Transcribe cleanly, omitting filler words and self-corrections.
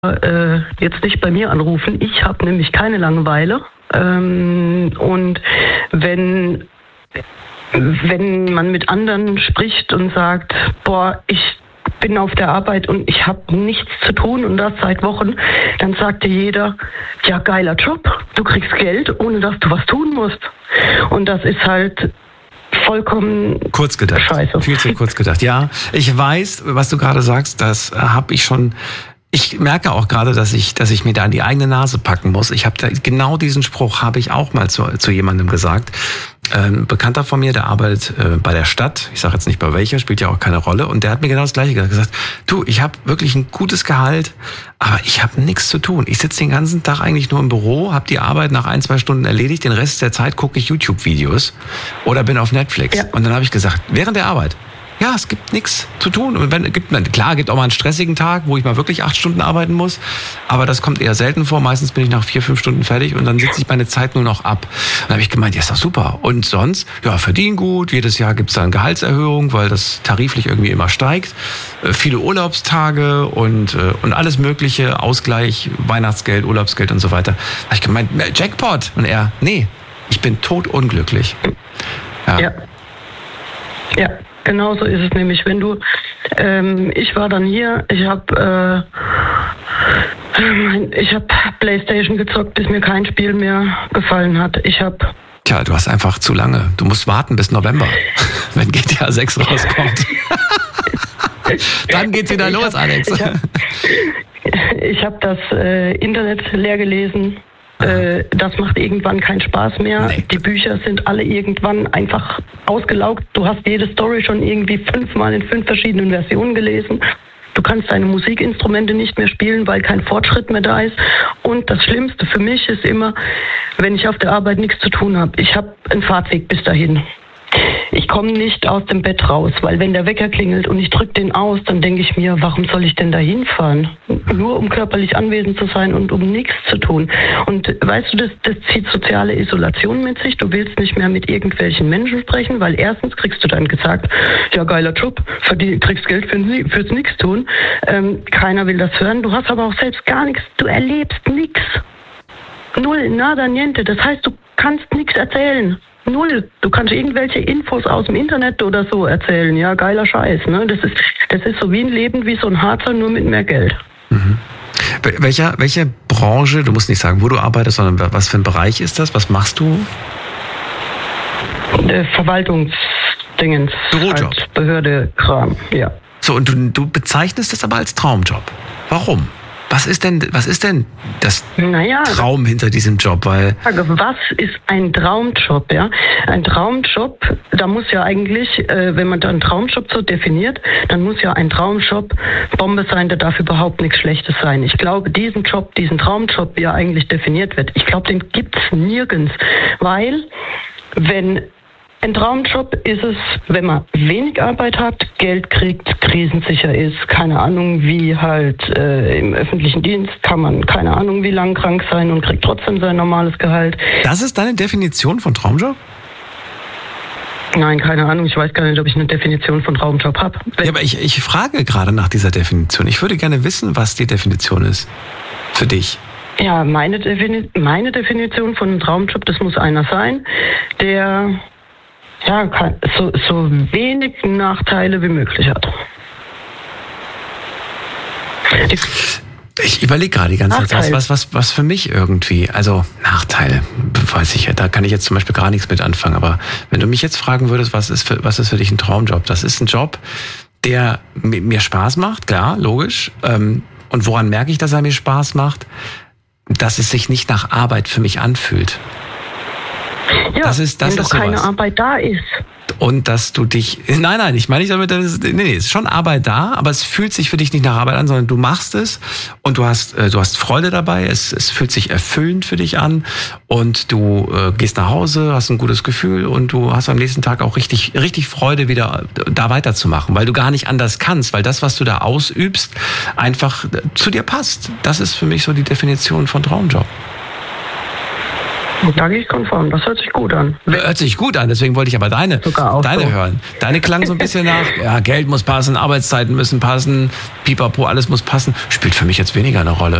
jetzt nicht bei mir anrufen. Ich habe nämlich keine Langeweile. Und wenn man mit anderen spricht und sagt, boah, ich bin auf der Arbeit und ich habe nichts zu tun und das seit Wochen, dann sagt dir jeder, ja, geiler Job, du kriegst Geld, ohne dass du was tun musst. Und das ist halt vollkommen kurz gedacht. Scheiße. Viel zu kurz gedacht. Ja, ich weiß, was du gerade sagst, das habe ich schon. Ich merke auch gerade, dass ich mir da an die eigene Nase packen muss. Ich habe genau diesen Spruch habe ich auch mal zu jemandem gesagt. Ein Bekannter von mir, der arbeitet bei der Stadt. Ich sage jetzt nicht bei welcher, spielt ja auch keine Rolle. Und der hat mir genau das Gleiche gesagt. Du, ich habe wirklich ein gutes Gehalt, aber ich habe nichts zu tun. Ich sitze den ganzen Tag eigentlich nur im Büro, habe die Arbeit nach 1-2 Stunden erledigt. Den Rest der Zeit gucke ich YouTube-Videos oder bin auf Netflix. Ja. Und dann habe ich gesagt, während der Arbeit, ja, es gibt nichts zu tun. Und gibt auch mal einen stressigen Tag, wo ich mal wirklich 8 Stunden arbeiten muss. Aber das kommt eher selten vor. Meistens bin ich nach 4-5 Stunden fertig und dann sitze ich meine Zeit nur noch ab. Dann habe ich gemeint, ja, ist doch super. Und sonst, ja, verdienen gut. Jedes Jahr gibt es dann Gehaltserhöhung, weil das tariflich irgendwie immer steigt. Viele Urlaubstage und alles Mögliche. Ausgleich, Weihnachtsgeld, Urlaubsgeld und so weiter. Da habe ich gemeint, Jackpot. Und er, nee, ich bin totunglücklich. Ja. Ja. Genau so ist es nämlich, wenn du, ich war dann hier, ich habe PlayStation gezockt, bis mir kein Spiel mehr gefallen hat. Tja, du hast einfach zu lange. Du musst warten bis November, wenn GTA 6 rauskommt. Dann geht's wieder los, Alex. Ich hab das Internet leer gelesen. Das macht irgendwann keinen Spaß mehr. Nee. Die Bücher sind alle irgendwann einfach ausgelaugt. Du hast jede Story schon irgendwie 5-mal in 5 verschiedenen Versionen gelesen. Du kannst deine Musikinstrumente nicht mehr spielen, weil kein Fortschritt mehr da ist. Und das Schlimmste für mich ist immer, wenn ich auf der Arbeit nichts zu tun habe. Ich habe einen Fahrtweg bis dahin. Ich komme nicht aus dem Bett raus, weil wenn der Wecker klingelt und ich drücke den aus, dann denke ich mir, warum soll ich denn da hinfahren? Nur um körperlich anwesend zu sein und um nichts zu tun. Und weißt du, das zieht soziale Isolation mit sich. Du willst nicht mehr mit irgendwelchen Menschen sprechen, weil erstens kriegst du dann gesagt, ja, geiler Job, kriegst Geld fürs Nichtstun. Keiner will das hören. Du hast aber auch selbst gar nichts. Du erlebst nichts. Null, nada, niente. Das heißt, du kannst nichts erzählen. Null. Du kannst irgendwelche Infos aus dem Internet oder so erzählen. Ja, geiler Scheiß. Ne? Das ist so wie ein Leben wie so ein Harzer, nur mit mehr Geld. Mhm. Welche Branche, du musst nicht sagen, wo du arbeitest, sondern was für ein Bereich ist das? Was machst du? Verwaltungsdingens. Bürojob. Halt Behörde-Kram, ja. So, und du bezeichnest das aber als Traumjob. Warum? Was ist denn das Traum hinter diesem Job? Weil was ist ein Traumjob? Ja? Ein Traumjob, da muss ja eigentlich, wenn man da einen Traumjob so definiert, dann muss ja ein Traumjob Bombe sein, da darf überhaupt nichts Schlechtes sein. Ich glaube, diesen Traumjob, wie er eigentlich definiert wird, ich glaube, den gibt's nirgends. Weil, ein Traumjob ist es, wenn man wenig Arbeit hat, Geld kriegt, krisensicher ist, keine Ahnung wie halt im öffentlichen Dienst kann man keine Ahnung wie lang krank sein und kriegt trotzdem sein normales Gehalt. Das ist deine Definition von Traumjob? Nein, keine Ahnung. Ich weiß gar nicht, ob ich eine Definition von Traumjob habe. Ja, aber ich frage gerade nach dieser Definition. Ich würde gerne wissen, was die Definition ist für dich. Ja, meine Definition von einem Traumjob, das muss einer sein, der so wenig Nachteile wie möglich hat. Ich überlege gerade die ganze Zeit, was für mich irgendwie, also Nachteile, weiß ich ja, da kann ich jetzt zum Beispiel gar nichts mit anfangen, aber wenn du mich jetzt fragen würdest, was ist für dich ein Traumjob? Das ist ein Job, der mir Spaß macht, klar, logisch. Und woran merke ich, dass er mir Spaß macht? Dass es sich nicht nach Arbeit für mich anfühlt. Ja, das wenn ist keine sowas. Arbeit da ist. Und dass du dich... Nein, ich meine nicht damit, es ist schon Arbeit da, aber es fühlt sich für dich nicht nach Arbeit an, sondern du machst es und du hast Freude dabei, es fühlt sich erfüllend für dich an und du gehst nach Hause, hast ein gutes Gefühl und du hast am nächsten Tag auch richtig Freude, wieder da weiterzumachen, weil du gar nicht anders kannst, weil das, was du da ausübst, einfach zu dir passt. Das ist für mich so die Definition von Traumjob. Da gehe ich konform. Das hört sich gut an. Hört sich gut an, deswegen wollte ich aber deine hören. Deine klang so ein bisschen nach, ja, Geld muss passen, Arbeitszeiten müssen passen, pipapo, alles muss passen. Spielt für mich jetzt weniger eine Rolle.